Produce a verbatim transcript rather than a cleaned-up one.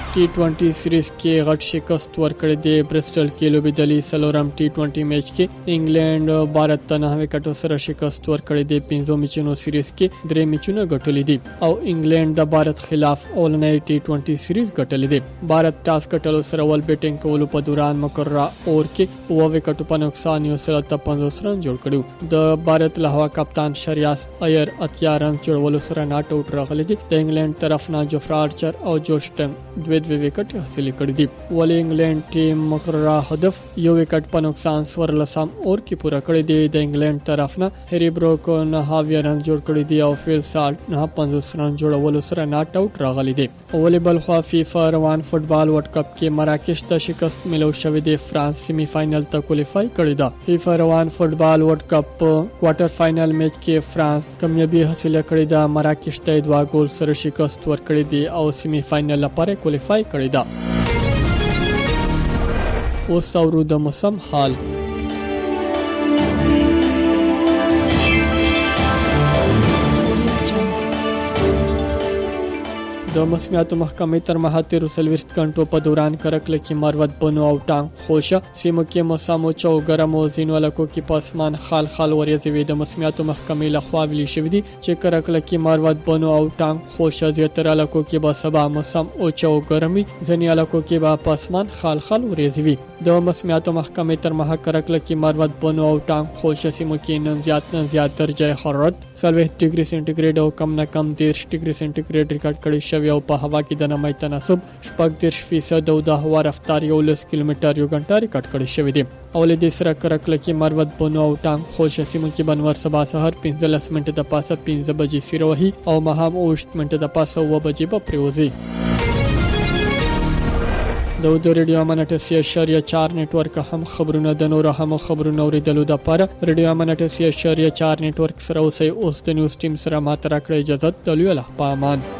T twenty series کې غټ شکست ورکړی دی. برسټل کې لوبېدلې څلورم ټي ټوینټي میچ کې انګلند بھارت ته نه وکټو سره شکست ورکړی دی. پنځو میچونو سیریز کې درې میچونه ګټلې دي او انګلند د بھارت خلاف اولنۍ ټي ټوینټي سیریز ګټلې دي. بھارت ټاس ګټلو سره ول بیټینګ کولو په دوران مقرره اور کې اوه وکټو په نقصان یو سل پنځوس رن جوړ کړو. د بھارت له هوا کپتان شریاس ایر اتیا رن جوړولو سره ناټ اوټ راغلی دي. د انګلند طرف نه جوفرا آرچر او جوش ټنګ دوه دوه وکټ حاصل کړي دي. ولې انګلند ټیم مقرره هدف یو وکټ په نقصان سور لسم اور کې پوره کړی دی. د انګلند طرف نه هری بروک نه هاوی رن جوړ کړی دی او فیل سالټ نه پنځوس رن جوړولو سره ناټ اوټ راغلی دی. ولې بل خو فیفا روان فوتبال ورلد کپ کې مراکش ته شکست ملو شوې دی. فرانس سیمی فائنل ته کوالیفای کړی دا. فیفا روان فوتبال ورلد کپ کوارټر فائنل میچ کې فرانس کامیابی حاصل کړې ده. مراکش ته دوه ګول سره شکست ورکړی دی او سیمی فائنل لپاره کوالیفای کړی ده. اوس اورو د موسم حال. د موسمیاتو محکمې تر مها تیرو څلوېښت غنټو په دوران کرکله کې مروت بنو او ټانګ خوشه سیمو کې موسم اوچه او ګرم او ځینو علاقو کې په اسمان خال خال ورېځې وي. د موسمیاتو محکمې لخوا ویلي شوي دي چې کرکله کې مروت بنو او ټانګ خوشه زیاتره علاقو کې به سبا موسم اوچه او ګرم وي. ځینې علاقو کې به په اسمان خال خال ورېځې وي. د موسمیاتو محکمې تر مها کرکله کې مروت بنو او ټانګ خوشه سیمو کې نن زیات نه زیات درجه حرارت څلوېښت ډیګري سنټیګریډ او کم نه کم دېرش ډیګري سنټیګریډ ریکارډ کړی شوی او په هوا کې د نمی تناسب شپږ دېرش فیصد او د هوا رفتار یولس کیلومتر یو غنټه ریکارډ کړی شوی دی. او له دې سره کرکله کې مروت بنو او ټانګ خوشه سیمو کې بنور سبا سهار پنځلس منټه د پاسه پنځه بجې سیره وهي او ماښام اووه منټه د پاسه اووه بجې به پریوځي. د اردو ریډیو امانت اسی اشاریه چار نیټورک هم خبرونه د نورو هم خبرونه اوریدلو لپاره ریډیو امانت اسی اشاریه چار نیټورک سره اوسئ. اوس د نیوز ټیم سره ماته راکړئ اجازه. د لوی الله په امان.